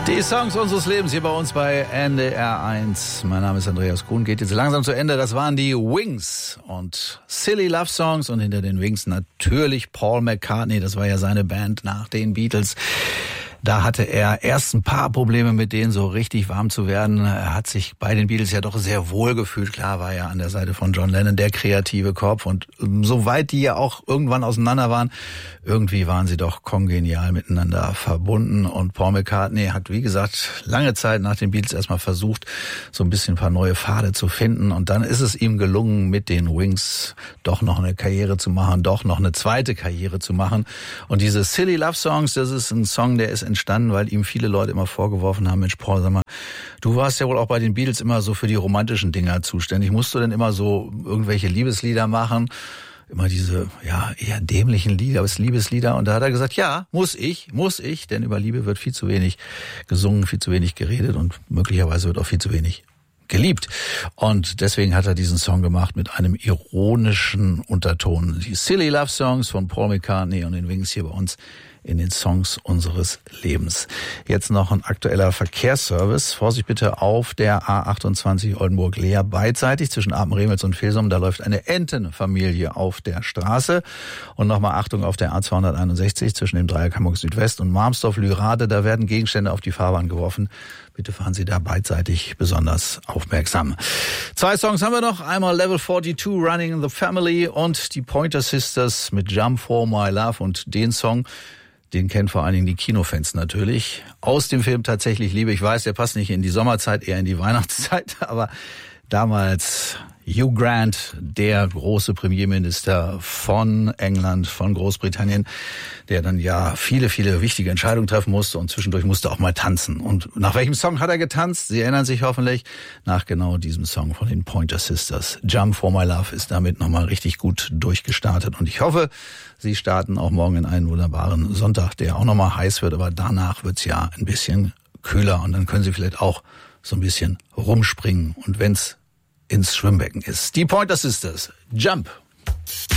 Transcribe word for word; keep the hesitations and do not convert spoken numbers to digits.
Die Songs unseres Lebens hier bei uns bei N D R eins. Mein Name ist Andreas Kuhn, geht jetzt langsam zu Ende. Das waren die Wings und Silly Love Songs und hinter den Wings natürlich Paul McCartney. Das war ja seine Band nach den Beatles. Da hatte er erst ein paar Probleme mit denen so richtig warm zu werden. Er hat sich bei den Beatles ja doch sehr wohl gefühlt. Klar war er an der Seite von John Lennon der kreative Kopf. Und soweit die ja auch irgendwann auseinander waren, irgendwie waren sie doch kongenial miteinander verbunden. Und Paul McCartney hat, wie gesagt, lange Zeit nach den Beatles erstmal versucht, so ein bisschen ein paar neue Pfade zu finden. Und dann ist es ihm gelungen, mit den Wings doch noch eine Karriere zu machen, doch noch eine zweite Karriere zu machen. Und diese Silly Love Songs, das ist ein Song, der ist entstanden, weil ihm viele Leute immer vorgeworfen haben, Mensch Paul, sag mal, du warst ja wohl auch bei den Beatles immer so für die romantischen Dinger zuständig. Musst du denn immer so irgendwelche Liebeslieder machen? Immer diese, ja, eher dämlichen Lieder, aber Liebeslieder. Und da hat er gesagt, ja, muss ich, muss ich, denn über Liebe wird viel zu wenig gesungen, viel zu wenig geredet und möglicherweise wird auch viel zu wenig geliebt. Und deswegen hat er diesen Song gemacht mit einem ironischen Unterton. Die Silly Love Songs von Paul McCartney und den Wings hier bei uns in den Songs unseres Lebens. Jetzt noch ein aktueller Verkehrsservice. Vorsicht bitte auf der A achtundzwanzig Oldenburg-Leer beidseitig zwischen Apen-Remels und Vilsum. Da läuft eine Entenfamilie auf der Straße. Und nochmal Achtung auf der A zweihunderteinundsechzig zwischen dem Dreieck Hamburg Südwest und Marmsdorf-Lürade. Da werden Gegenstände auf die Fahrbahn geworfen. Bitte fahren Sie da beidseitig besonders aufmerksam. Zwei Songs haben wir noch. Einmal Level zweiundvierzig, Running in the Family und die Pointer Sisters mit Jump for My Love. Und den Song, den kennen vor allen Dingen die Kinofans natürlich. Aus dem Film Tatsächlich Liebe. Ich weiß, der passt nicht in die Sommerzeit, eher in die Weihnachtszeit. Aber damals Hugh Grant, der große Premierminister von England, von Großbritannien, der dann ja viele, viele wichtige Entscheidungen treffen musste und zwischendurch musste auch mal tanzen. Und nach welchem Song hat er getanzt? Sie erinnern sich hoffentlich nach genau diesem Song von den Pointer Sisters. Jump for My Love ist damit nochmal richtig gut durchgestartet. Und ich hoffe, Sie starten auch morgen in einen wunderbaren Sonntag, der auch nochmal heiß wird, aber danach wird's ja ein bisschen kühler und dann können Sie vielleicht auch so ein bisschen rumspringen. Und wenn's ins Schwimmbecken ist. Die Pointer Sisters. Jump.